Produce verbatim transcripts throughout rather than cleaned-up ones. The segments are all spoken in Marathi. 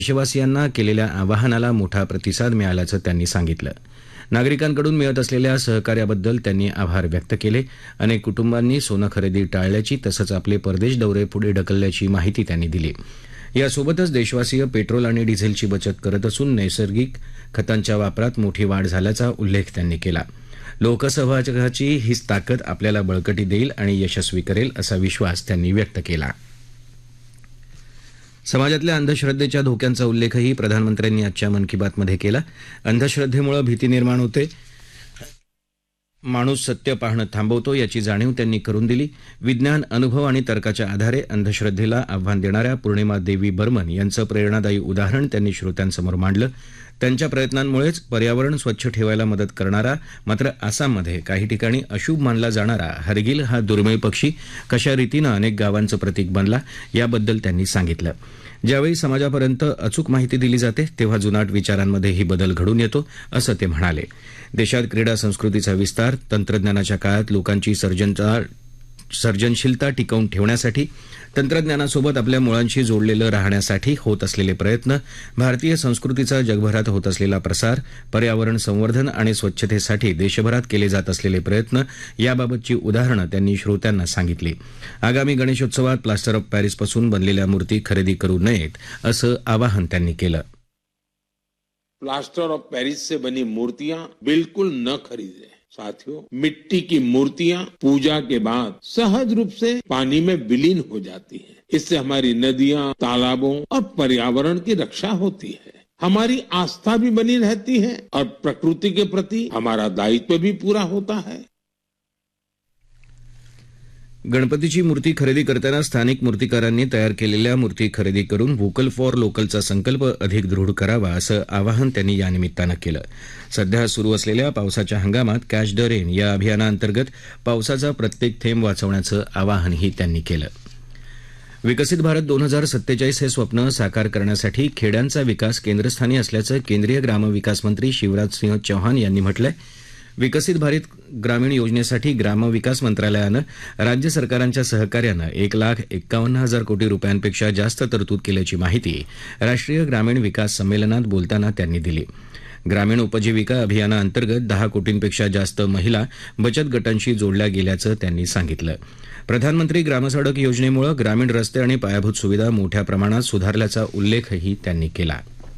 देशवासियांना केलेल्या आवाहनाला मोठा प्रतिसाद मिळाल्याचं त्यांनी सांगितलं. नागरिकांकडून मिळत असलेल्या सहकार्याबद्दल त्यांनी आभार व्यक्त केले. अनेक कुटुंबांनी सोनं खरेदी टाळल्याची तसंच आपले परदेश दौरे पुढे ढकलल्याची माहिती त्यांनी दिली. यासोबतच देशवासीय पेट्रोल आणि डिझेलची बचत करत असून नैसर्गिक खतांच्या वापरात मोठी वाढ झाल्याचा उल्लेख त्यांनी केला. लोकसहभागाची हीच ताकद आपल्याला बळकटी देईल आणि यशस्वी करेल असा विश्वास त्यांनी व्यक्त केला. समाजातल्या अंधश्रद्धेच्या धोक्यांचा उल्लेखही प्रधानमंत्र्यांनी आजच्या मन की बातमध्ये केला. अंधश्रद्धेमुळे भीती निर्माण होते, माणूस सत्य पाहणं थांबवतो याची जाणीव त्यांनी करून दिली. विज्ञान, अनुभव आणि तर्काच्या आधारे अंधश्रद्धेला आव्हान देणाऱ्या पूर्णिमा देवी बर्मन यांचं प्रेरणादायी उदाहरण त्यांनी श्रोत्यांसमोर मांडलं. त्यांच्या प्रयत्नांमुळेच पर्यावरण स्वच्छ ठेवायला मदत करणारा मात्र आसाममध्ये काही ठिकाणी अशुभ मानला जाणारा हरगिल हा दुर्मिळ पक्षी कशा रीतीनं अनेक गावांचं प्रतीक बनला याबद्दल त्यांनी सांगितलं. ज्यावेळी समाजापर्यंत अचूक माहिती दिली जाते तेव्हा जुनाट विचारांमध्येही बदल घडून येतो असं ते म्हणाले. देशात क्रीडा संस्कृतीचा विस्तार, तंत्रज्ञानाच्या काळात लोकांची सर्जनता सर्जनशीलता टिकवून ठेवण्यासाठी तंत्रज्ञानासोबत आपल्या मुळांशी जोडलेलं राहण्यासाठी होत असलेले प्रयत्न, भारतीय संस्कृतीचा जगभरात होत असलेला प्रसार, पर्यावरण संवर्धन आणि स्वच्छतेसाठी देशभरात केले जात असलेले प्रयत्न याबाबतची उदाहरणं त्यांनी श्रोत्यांना सांगितली. आगामी गणेशोत्सवात प्लास्टर ऑफ पॅरिसपासून बनलेल्या मूर्ती खरेदी करू नयेत असं आवाहन त्यांनी केलं. प्लास्टर ऑफ पेरिस से बनी मूर्तियां बिल्कुल न खरीदें. साथियों, मिट्टी की मूर्तियां पूजा के बाद सहज रूप से पानी में विलीन हो जाती हैं. इससे हमारी नदियां, तालाबों और पर्यावरण की रक्षा होती है. हमारी आस्था भी बनी रहती है और प्रकृति के प्रति हमारा दायित्व भी पूरा होता है. गणपतीची मूर्ती खरेदी करताना स्थानिक मूर्तिकारांनी तयार केलेल्या मूर्ती खरेदी करून व्होकल फॉर लोकलचा संकल्प अधिक दृढ करावा असं आवाहन त्यांनी यानिमित्तानं केलं. सध्या सुरू असलेल्या पावसाच्या हंगामात कॅच द रेन या अभियानाअंतर्गत पावसाचा प्रत्येक थेंब वाचवण्याचं आवाहनही त्यांनी केलं. विकसित भारत दोन हजार सत्तेचाळीस हे स्वप्न साकार करण्यासाठी खेड्यांचा विकास केंद्रस्थानी असल्याचं केंद्रीय ग्रामविकास मंत्री शिवराज सिंह चौहान यांनी म्हटलंय. विकसित भारत ग्रामीण योजनेसाठी ग्रामविकास मंत्रालयानं राज्य सरकारांच्या सहकार्यानं एक लाख एक्कावन्न हजार कोटी रुपयांपेक्षा जास्त तरतूद केल्याची माहिती राष्ट्रीय ग्रामीण विकास संमेलनात बोलताना त्यांनी दिली. ग्रामीण उपजीविका अभियानाअंतर्गत दहा कोटींपेक्षा जास्त महिला बचत गटांशी जोडल्या गेल्याचं त्यांनी सांगितलं. प्रधानमंत्री ग्रामसडक योजनेमुळे ग्रामीण रस्ते आणि पायाभूत सुविधा मोठ्या प्रमाणात सुधारल्याचा उल्लेखही त्यांनी केला.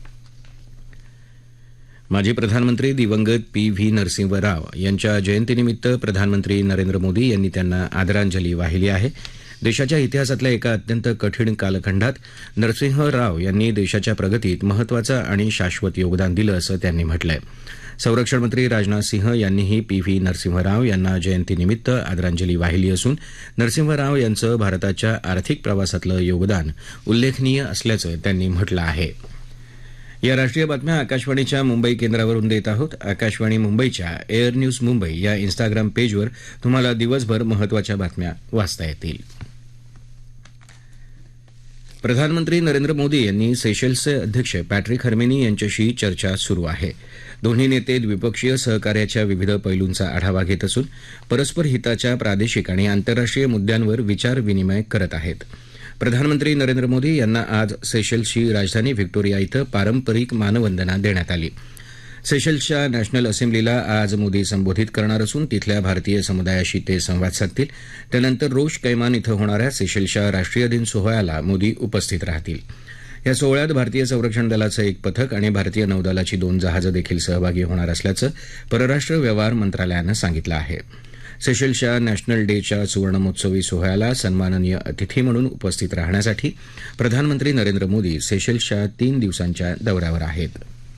माजी प्रधानमंत्री दिवंगत पी व्ही नरसिंह राव यांच्या जयंतीनिमित्त प्रधानमंत्री नरेंद्र मोदी यांनी त्यांना आदरांजली वाहिली आहे. देशाच्या इतिहासातल्या एका अत्यंत कठीण कालखंडात नरसिंह राव यांनी देशाच्या प्रगतीत महत्त्वाचं आणि शाश्वत योगदान दिलं असं त्यांनी म्हटलंय. संरक्षण मंत्री राजनाथ सिंह यांनीही पी व्ही नरसिंह राव यांना जयंतीनिमित्त आदरांजली वाहिली असून नरसिंह राव यांचं भारताच्या आर्थिक प्रवासातलं योगदान उल्लेखनीय असल्याचं त्यांनी म्हटलं आहे. या राष्ट्रीय बातम्या आकाशवाणीच्या मुंबई केंद्रावरून देत आहोत. आकाशवाणी मुंबईच्या एअर न्यूज मुंबई या इन्स्टाग्राम पेजवर तुम्हाला दिवसभर महत्त्वाच्या बातम्या वाचता येतील. प्रधानमंत्री नरेंद्र मोदी यांनी सेशल्सचे अध्यक्ष पॅट्रिक हर्मेनी यांच्याशी चर्चा सुरू आहे. दोन्ही नेते द्विपक्षीय सहकार्याच्या विविध पैलूंचा आढावा घेत असून परस्पर हिताच्या प्रादेशिक आणि आंतरराष्ट्रीय मुद्द्यांवर विचार विनिमय करत आहेत. प्रधानमंत्री नरेंद्र मोदी यांना आज सेशल्सची राजधानी व्हिक्टोरिया इथं पारंपरिक मानवंदना देण्यात आली. सेशल्सच्या नॅशनल असेंब्लीला आज मोदी संबोधित करणार असून तिथल्या भारतीय समुदायाशी ते संवाद साधतील. त्यानंतर रोश कैमान इथं होणाऱ्या सेशल्सच्या राष्ट्रीय दिन सोहळ्याला मोदी उपस्थित राहतील. या सोहळ्यात भारतीय संरक्षण दलाचं एक पथक आणि भारतीय नौदलाची दोन जहाजं देखील सहभागी होणार असल्याचं परराष्ट्र व्यवहार मंत्रालयानं सांगितलं आहे. सेशल्सच्या नॅशनल डेच्या सुवर्णमहोत्सवी सोहळ्याला सन्माननीय अतिथी म्हणून उपस्थित राहण्यासाठी प्रधानमंत्री नरेंद्र मोदी सेशल्सच्या तीन दिवसांच्या दौऱ्यावर आहेत.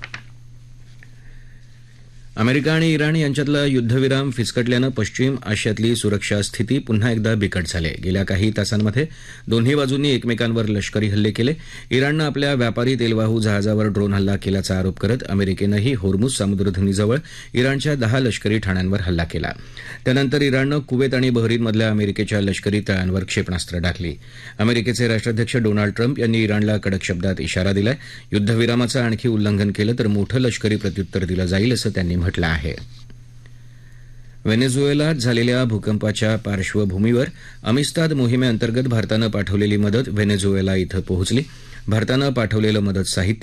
अमेरिका आणि इराण यांच्यातला युद्धविराम फिसकटल्यानं पश्चिम आशियातली सुरक्षा स्थिती पुन्हा एकदा बिकट झाली. गेल्या काही तासांमध्ये दोन्ही बाजूंनी एकमेकांवर लष्करी हल्ले केले. इराणनं आपल्या व्यापारी तेलवाहू जहाजावर ड्रोन हल्ला केल्याचा आरोप करत अमेरिकेनंही होर्मुझ समुद्रधुनीजवळ इराणच्या दहा लष्करी ठाण्यांवर हल्ला केला. त्यानंतर इराणनं कुवेत आणि बहरीनमधल्या अमेरिकेच्या लष्करी तळांवर क्षेपणास्त्र टाकली. अमेरिकेचे राष्ट्राध्यक्ष डोनाल्ड ट्रम्प यांनी इराणला कडक शब्दात इशारा दिलाय. युद्धविरामाचं आणखी उल्लंघन केलं तर मोठं लष्करी प्रत्युत्तर दिलं जाईल असं त्यांनी म्हटलं आहे. व्हेनेझुएलात झालेल्या भूकंपाच्या पार्श्वभूमीवर अमिस्ताद मोहिमेअंतर्गत भारतानं पाठवलेली मदत व्हेनेझुएला इथं पोहोचली. भारतानं पाठवलेलं मदत साहित्य